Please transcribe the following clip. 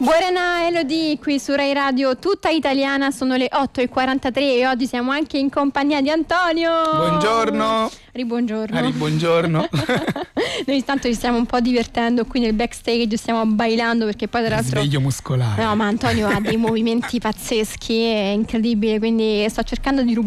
Buonasera Elodie, qui su Rai Radio tutta italiana, sono le 8:43 e oggi siamo anche in compagnia di Antonio. Buongiorno. Ribuongiorno. Buongiorno. Noi intanto ci stiamo un po' divertendo qui nel backstage, stiamo bailando perché poi tra l'altro Sveglio muscolare. No, ma Antonio ha dei movimenti pazzeschi, è incredibile, quindi sto cercando di rubare